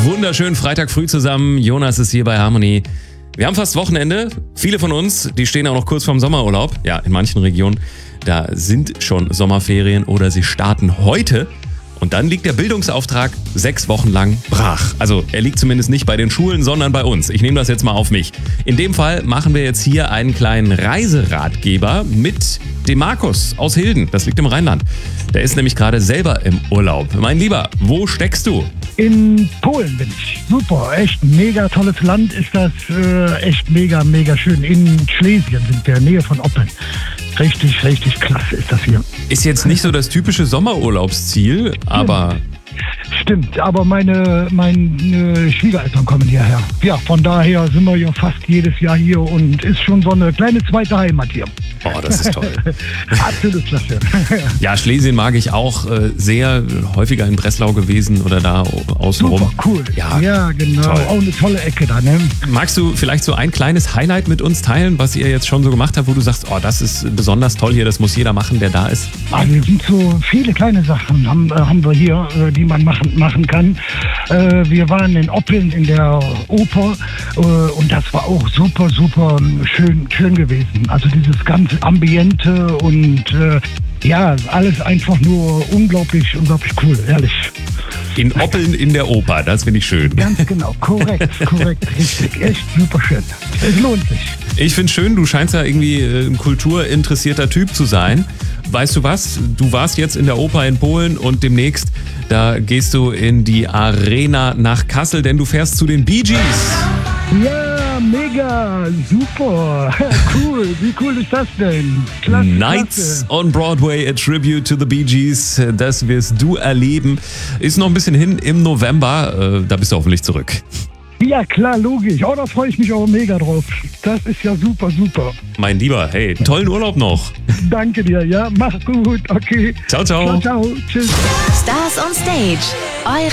Wunderschönen Freitag früh zusammen. Jonas ist hier bei Harmony. Wir haben fast Wochenende. Viele von uns, die stehen auch noch kurz vorm Sommerurlaub. Ja, in manchen Regionen, da sind schon Sommerferien oder sie starten heute. Und dann liegt der Bildungsauftrag 6 Wochen lang brach. Also er liegt zumindest nicht bei den Schulen, sondern bei uns. Ich nehme das jetzt mal auf mich. In dem Fall machen wir jetzt hier einen kleinen Reiseratgeber mit dem Markus aus Hilden. Das liegt im Rheinland. Der ist nämlich gerade selber im Urlaub. Mein Lieber, wo steckst du? In Polen bin ich. Super, echt ein mega tolles Land ist das. Echt mega, mega schön. In Schlesien sind wir, Nähe von Oppeln. Richtig, richtig klasse ist das hier. Ist jetzt nicht so das typische Sommerurlaubsziel, aber... Stimmt, aber meine Schwiegereltern kommen hierher. Ja, von daher sind wir ja fast jedes Jahr hier und ist schon so eine kleine zweite Heimat hier. Oh, das ist toll. Absolut klasse. Ja, Schlesien mag ich auch sehr. Häufiger in Breslau gewesen oder da außenrum. Super, cool. Ja, genau. Toll. Auch eine tolle Ecke da, ne? Magst du vielleicht so ein kleines Highlight mit uns teilen, was ihr jetzt schon so gemacht habt, wo du sagst, oh, das ist besonders toll hier, das muss jeder machen, der da ist? Also es sind so viele kleine Sachen haben wir hier, die man machen kann. Wir waren in Oppeln in der Oper und das war auch super, super schön gewesen. Also dieses ganze Ambiente und ja, alles einfach nur unglaublich cool, ehrlich. In Oppeln in der Oper, das finde ich schön. Ganz genau, korrekt, richtig, echt super schön. Es lohnt sich. Ich finde schön, du scheinst ja irgendwie ein kulturinteressierter Typ zu sein. Weißt du was? Du warst jetzt in der Oper in Polen und demnächst, da gehst du in die Arena nach Kassel, denn du fährst zu den Bee Gees. Ja, mega, super, cool, wie cool ist das denn? Klasse, Nights on Broadway, a tribute to the Bee Gees, das wirst du erleben. Ist noch ein bisschen hin im November, da bist du hoffentlich zurück. Ja, klar, logisch. Oh, da freue ich mich auch mega drauf. Das ist ja super. Mein Lieber, hey, tollen Urlaub noch. Danke dir, ja. Mach's gut, okay. Ciao. Ciao, tschüss. Stars on Stage, eure